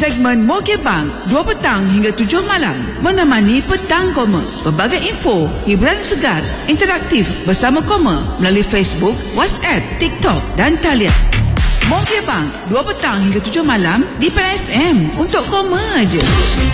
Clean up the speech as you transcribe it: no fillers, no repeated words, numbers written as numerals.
segmen Moge Bang 2 petang hingga 7 malam menemani petang Koma. Berbagai info, hiburan segar, interaktif bersama Koma melalui Facebook, WhatsApp, TikTok dan talian. Moge Bang 2 petang hingga 7 malam di Pan FM untuk Koma aja.